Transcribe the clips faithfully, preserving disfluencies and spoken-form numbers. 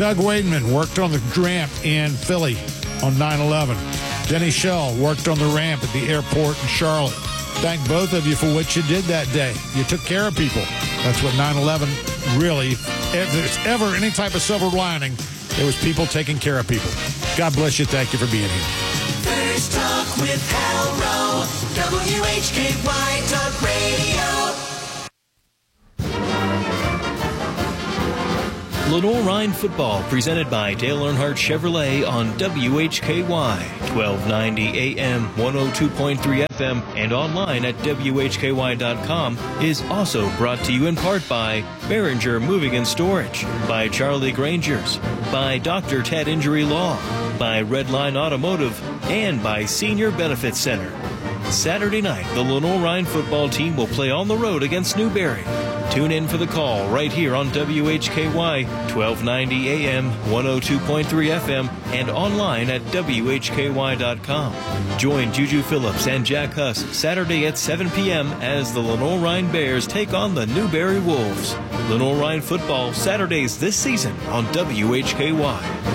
Doug Wademan worked on the ramp in Philly on nine eleven. Denny Shell worked on the ramp at the airport in Charlotte. Thank both of you for what you did that day. You took care of people. That's what nine eleven really, if there's ever any type of silver lining, it was people taking care of people. God bless you. Thank you for being here. First Talk with Hal Rowe, W H K Y Talk Radio. Lenore Rhine Football, presented by Dale Earnhardt Chevrolet on W H K Y, twelve ninety A M, one oh two point three F M, and online at W H K Y dot com, is also brought to you in part by Behringer Moving and Storage, by Charlie Granger's, by Doctor Ted Injury Law, by Redline Automotive, and by Senior Benefits Center. Saturday night, the Lenore Rhine football team will play on the road against Newberry. Tune in for the call right here on W H K Y, twelve ninety A M, one oh two point three F M, and online at W H K Y dot com. Join Juju Phillips and Jack Huss Saturday at seven p.m. as the Lenore Rhine Bears take on the Newberry Wolves. Lenore Rhine football Saturdays this season on W H K Y.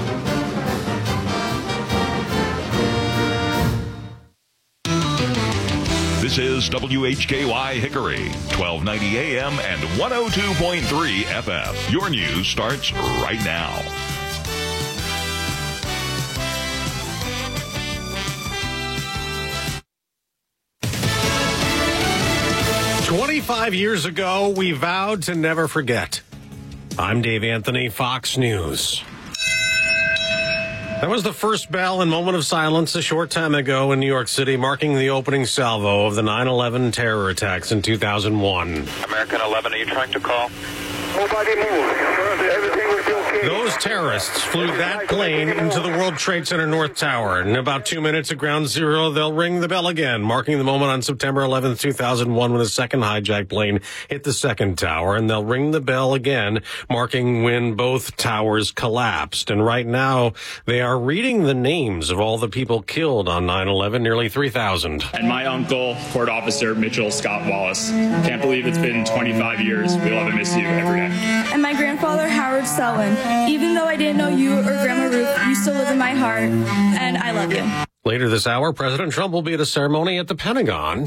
This is W H K Y Hickory, twelve ninety A M and one oh two point three F M. Your news starts right now. twenty-five years ago, we vowed to never forget. I'm Dave Anthony, Fox News. That was the first bell and moment of silence a short time ago in New York City, marking the opening salvo of the nine eleven terror attacks in two thousand one. American eleven, are you trying to call? Nobody move. Everything will be okay. Those terrorists flew that plane into the World Trade Center North Tower. In about two minutes at ground zero, they'll ring the bell again, marking the moment on September eleventh, two thousand one, when the second hijacked plane hit the second tower. And they'll ring the bell again, marking when both towers collapsed. And right now, they are reading the names of all the people killed on nine eleven, nearly three thousand. And my uncle, Court Officer Mitchell Scott Wallace. Can't believe it's been twenty-five years. We love and miss you every day. And my grandfather, Howard Selwyn. Even though I didn't know you or Grandma Ruth, you still live in my heart, and I love you. Later this hour, President Trump will be at a ceremony at the Pentagon,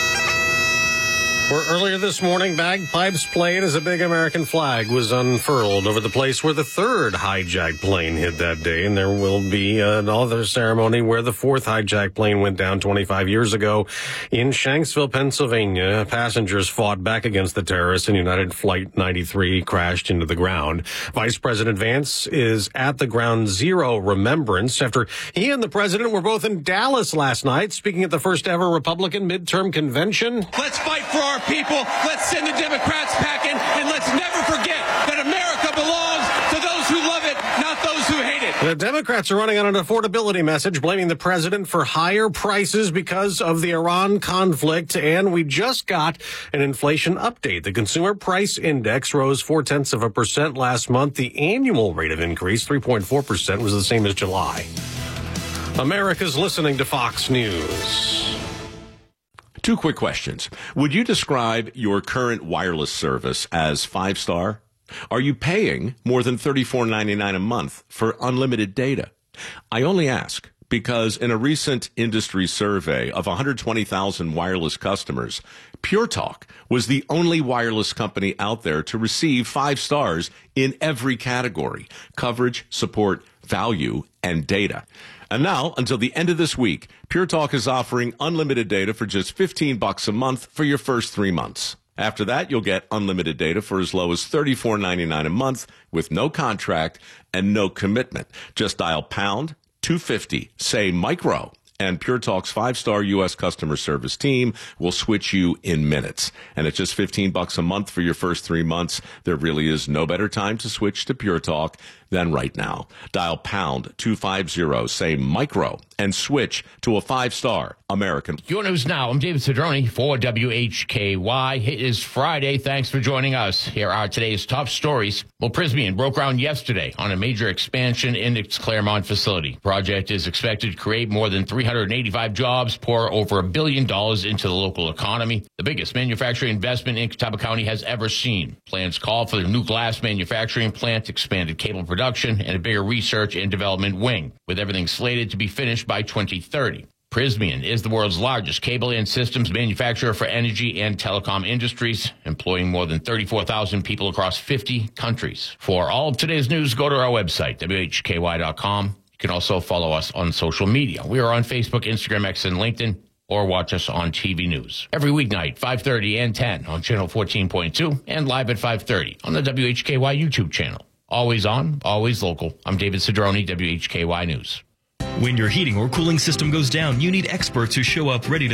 where earlier this morning, bagpipes played as a big American flag was unfurled over the place where the third hijacked plane hit that day. And there will be another ceremony where the fourth hijacked plane went down twenty-five years ago in Shanksville, Pennsylvania. Passengers fought back against the terrorists, and United Flight ninety-three crashed into the ground. Vice President Vance is at the Ground Zero remembrance after he and the president were both in Dallas last night, speaking at the first ever Republican midterm convention. Let's fight for our people. Let's send the Democrats packing, and let's never forget that America belongs to those who love it, not those who hate it. The Democrats are running on an affordability message, blaming the president for higher prices because of the Iran conflict. And we just got an inflation update. The Consumer Price Index rose four-tenths of a percent last month. The annual rate of increase, three point four percent, was the same as July. America's listening to Fox News. Two quick questions. Would you describe your current wireless service as five-star? Are you paying more than thirty-four ninety-nine a month for unlimited data? I only ask because in a recent industry survey of one hundred twenty thousand wireless customers, Pure Talk was the only wireless company out there to receive five stars in every category: coverage, support, value, and data. And now, until the end of this week, Pure Talk is offering unlimited data for just fifteen bucks a month for your first three months. After that, you'll get unlimited data for as low as thirty-four ninety-nine a month with no contract and no commitment. Just dial pound two fifty, say micro, and Pure Talk's five-star U S customer service team will switch you in minutes. And at just fifteen bucks a month for your first three months, there really is no better time to switch to Pure Talk than right now. Dial pound two fifty, say micro, and switch to a five-star American. Your News Now. I'm David Cedrone for W H K Y. It is Friday. Thanks for joining us. Here are today's top stories. Well, Prysmian broke ground yesterday on a major expansion in its Claremont facility. Project is expected to create more than three hundred eighty-five jobs, pour over a billion dollars into the local economy, the biggest manufacturing investment in Catawba County has ever seen. Plans call for the new glass manufacturing plant, expanded cable production, and a bigger research and development wing, with everything slated to be finished by twenty thirty. Prysmian is the world's largest cable and systems manufacturer for energy and telecom industries, employing more than thirty-four thousand people across fifty countries. For all of today's news, go to our website, W H K Y dot com. You can also follow us on social media. We are on Facebook, Instagram, X, and LinkedIn, or watch us on T V News. Every weeknight, five thirty and ten on Channel fourteen point two, and live at five thirty on the W H K Y YouTube channel. Always on, always local. I'm David Cedrone, W H K Y News. When your heating or cooling system goes down, you need experts who show up ready to